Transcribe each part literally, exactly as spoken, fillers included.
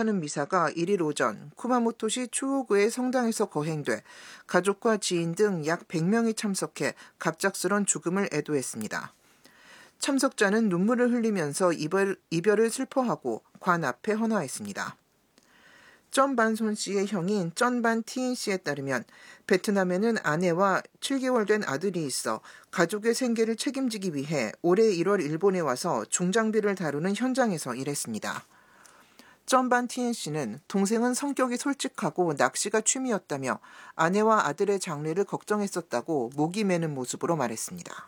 추모하는 미사가 일일 오전 쿠마모토시 추오구의 성당에서 거행돼 가족과 지인 등 약 백 명이 참석해 갑작스런 죽음을 애도했습니다. 참석자는 눈물을 흘리면서 이별, 이별을 슬퍼하고 관 앞에 헌화했습니다. 쩐반손 씨의 형인 쩐반 티인 씨에 따르면 베트남에는 아내와 칠 개월 된 아들이 있어 가족의 생계를 책임지기 위해 올해 일월 일본에 와서 중장비를 다루는 현장에서 일했습니다. 쩐반 티인 씨는 동생은 성격이 솔직하고 낚시가 취미였다며 아내와 아들의 장래를 걱정했었다고 목이 메는 모습으로 말했습니다.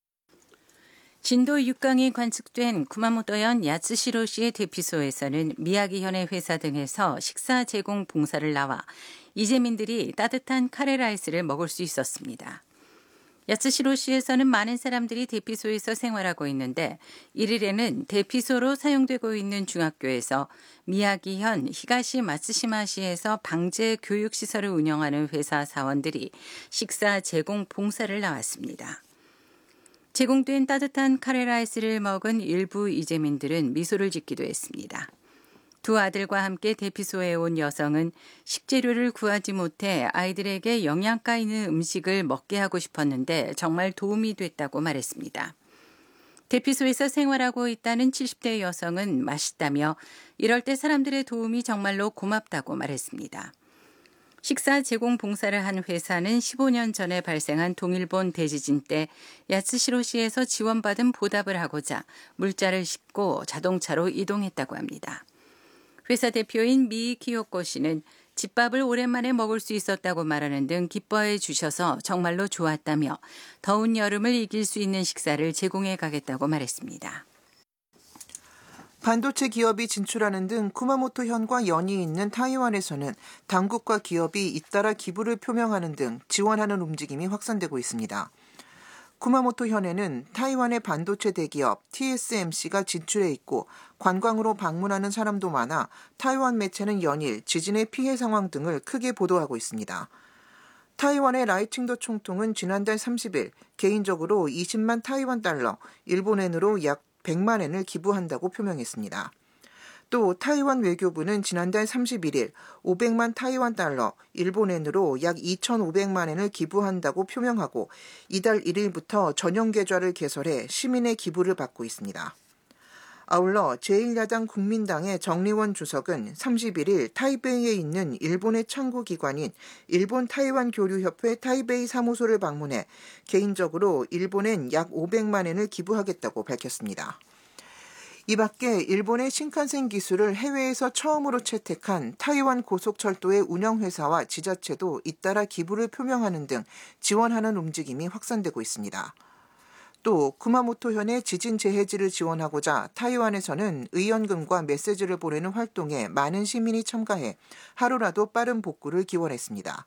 진도 육 강이 관측된 쿠마모토현 야츠시로시의 대피소에서는 미야기현의 회사 등에서 식사 제공 봉사를 나와 이재민들이 따뜻한 카레라이스를 먹을 수 있었습니다. 야츠시로시에서는 많은 사람들이 대피소에서 생활하고 있는데 일일에는 대피소로 사용되고 있는 중학교에서 미야기현 히가시 마츠시마시에서 방제 교육시설을 운영하는 회사 사원들이 식사 제공 봉사를 나왔습니다. 제공된 따뜻한 카레라이스를 먹은 일부 이재민들은 미소를 짓기도 했습니다. 두 아들과 함께 대피소에 온 여성은 식재료를 구하지 못해 아이들에게 영양가 있는 음식을 먹게 하고 싶었는데 정말 도움이 됐다고 말했습니다. 대피소에서 생활하고 있다는 칠십 대 여성은 맛있다며 이럴 때 사람들의 도움이 정말로 고맙다고 말했습니다. 식사 제공 봉사를 한 회사는 십오 년 전에 발생한 동일본 대지진 때 야츠시로시에서 지원받은 보답을 하고자 물자를 싣고 자동차로 이동했다고 합니다. 회사 대표인 미 키요코 씨는 집밥을 오랜만에 먹을 수 있었다고 말하는 등 기뻐해 주셔서 정말로 좋았다며 더운 여름을 이길 수 있는 식사를 제공해 가겠다고 말했습니다. 반도체 기업이 진출하는 등 쿠마모토현과 연이 있는 타이완에서는 당국과 기업이 잇따라 기부를 표명하는 등 지원하는 움직임이 확산되고 있습니다. 쿠마모토현에는 타이완의 반도체 대기업 티에스엠씨가 진출해 있고 관광으로 방문하는 사람도 많아 타이완 매체는 연일 지진의 피해 상황 등을 크게 보도하고 있습니다. 타이완의 라이칭더 총통은 지난달 삼십 일 개인적으로 이십만 타이완 달러, 일본엔으로 약 백만 엔을 기부한다고 표명했습니다. 또 타이완 외교부는 지난달 삼십일 일 오백만 타이완 달러, 일본엔으로 약 이천오백만 엔을 기부한다고 표명하고 이달 일 일부터 전용 계좌를 개설해 시민의 기부를 받고 있습니다. 아울러 제일 야당 국민당의 정리원 주석은 삼십일 일 타이베이에 있는 일본의 창구기관인 일본 타이완 교류협회 타이베이 사무소를 방문해 개인적으로 일본엔 약 오백만 엔을 기부하겠다고 밝혔습니다. 이 밖에 일본의 신칸센 기술을 해외에서 처음으로 채택한 타이완 고속철도의 운영회사와 지자체도 잇따라 기부를 표명하는 등 지원하는 움직임이 확산되고 있습니다. 또 쿠마모토현의 지진 재해지를 지원하고자 타이완에서는 의연금과 메시지를 보내는 활동에 많은 시민이 참가해 하루라도 빠른 복구를 기원했습니다.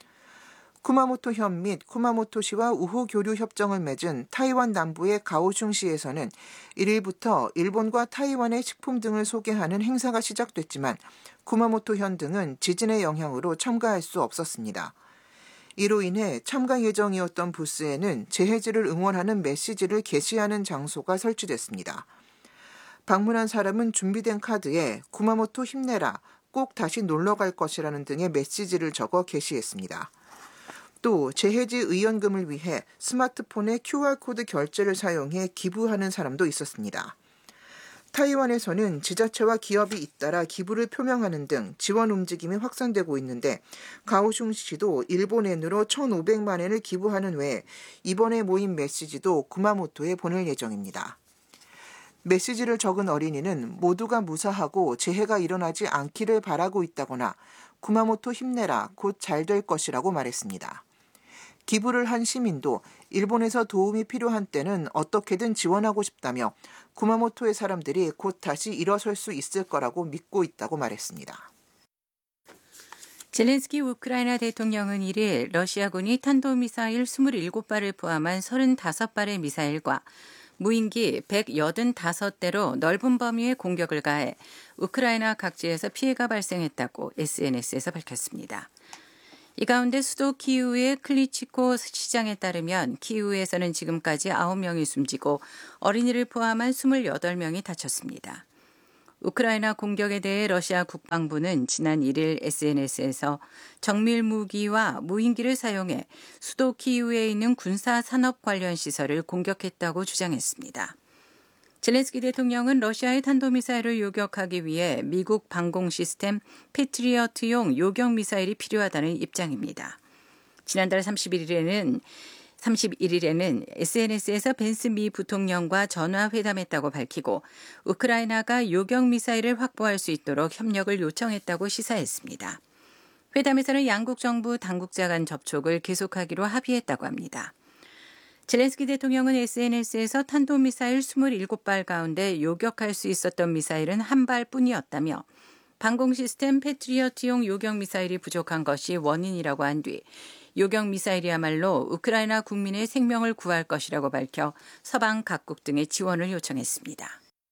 쿠마모토현 및 쿠마모토시와 우호 교류 협정을 맺은 타이완 남부의 가오슝시에서는 일 일부터 일본과 타이완의 식품 등을 소개하는 행사가 시작됐지만 쿠마모토현 등은 지진의 영향으로 참가할 수 없었습니다. 이로 인해 참가 예정이었던 부스에는 재해지를 응원하는 메시지를 게시하는 장소가 설치됐습니다. 방문한 사람은 준비된 카드에 쿠마모토 힘내라, 꼭 다시 놀러 갈 것이라는 등의 메시지를 적어 게시했습니다. 또 재해지 의연금을 위해 스마트폰의 큐알코드 결제를 사용해 기부하는 사람도 있었습니다. 타이완에서는 지자체와 기업이 잇따라 기부를 표명하는 등 지원 움직임이 확산되고 있는데 가오슝시도 일본엔으로 천오백만 엔을 기부하는 외에 이번에 모인 메시지도 구마모토에 보낼 예정입니다. 메시지를 적은 어린이는 모두가 무사하고 재해가 일어나지 않기를 바라고 있다거나 구마모토 힘내라, 곧 잘 될 것이라고 말했습니다. 기부를 한 시민도 일본에서 도움이 필요한 때는 어떻게든 지원하고 싶다며 구마모토의 사람들이 곧 다시 일어설 수 있을 거라고 믿고 있다고 말했습니다. 젤렌스키 우크라이나 대통령은 일 일 러시아군이 탄도미사일 이십칠 발을 포함한 삼십오 발의 미사일과 무인기 백팔십오 대로 넓은 범위의 공격을 가해 우크라이나 각지에서 피해가 발생했다고 에스엔에스에서 밝혔습니다. 이 가운데 수도 키이우의 클리치코 시장에 따르면 키이우에서는 지금까지 아홉 명이 숨지고 어린이를 포함한 이십팔 명이 다쳤습니다. 우크라이나 공격에 대해 러시아 국방부는 지난 일 일 에스엔에스에서 정밀 무기와 무인기를 사용해 수도 키이우에 있는 군사 산업 관련 시설을 공격했다고 주장했습니다. 젤렌스키 대통령은 러시아의 탄도미사일을 요격하기 위해 미국 방공 시스템 패트리어트용 요격 미사일이 필요하다는 입장입니다. 지난달 삼십일 일에는 삼십일 일에는 에스엔에스에서 벤스 미 부통령과 전화회담했다고 밝히고 우크라이나가 요격 미사일을 확보할 수 있도록 협력을 요청했다고 시사했습니다. 회담에서는 양국 정부 당국자 간 접촉을 계속하기로 합의했다고 합니다. 젤렌스키 대통령은 에스엔에스에서 탄도미사일 이십칠 발 가운데 요격할 수 있었던 미사일은 한 발뿐이었다며 방공 시스템 패트리어트용 요격 미사일이 부족한 것이 원인이라고 한 뒤 요격 미사일이야말로 우크라이나 국민의 생명을 구할 것이라고 밝혀 서방 각국 등의 지원을 요청했습니다.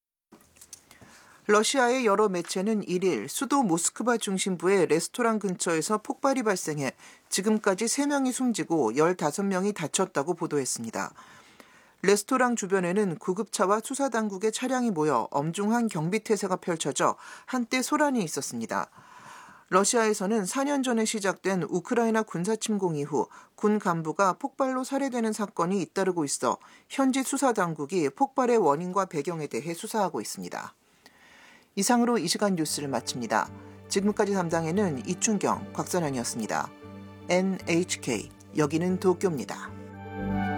러시아의 여러 매체는 일 일 수도 모스크바 중심부의 레스토랑 근처에서 폭발이 발생해 지금까지 세 명이 숨지고 열다섯 명이 다쳤다고 보도했습니다. 레스토랑 주변에는 구급차와 수사당국의 차량이 모여 엄중한 경비태세가 펼쳐져 한때 소란이 있었습니다. 러시아에서는 사 년 전에 시작된 우크라이나 군사침공 이후 군 간부가 폭발로 살해되는 사건이 잇따르고 있어 현지 수사당국이 폭발의 원인과 배경에 대해 수사하고 있습니다. 이상으로 이 시간 뉴스를 마칩니다. 지금까지 담당에는 이춘경, 곽선현이었습니다. 엔에이치케이, 여기는 도쿄입니다.